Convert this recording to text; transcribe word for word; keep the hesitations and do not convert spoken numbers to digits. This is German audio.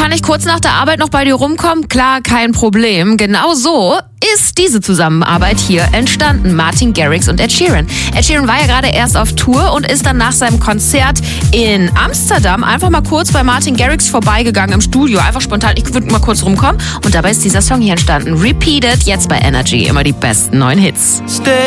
kann ich kurz nach der Arbeit noch bei dir rumkommen? Klar, kein Problem. Genau so ist diese Zusammenarbeit hier entstanden. Martin Garrix und Ed Sheeran. Ed Sheeran war ja gerade erst auf Tour und ist dann nach seinem Konzert in Amsterdam einfach mal kurz bei Martin Garrix vorbeigegangen im Studio. Einfach spontan, ich würde mal kurz rumkommen. Und dabei ist dieser Song hier entstanden. Repeated, jetzt bei Energy. Immer die besten neuen Hits. Stay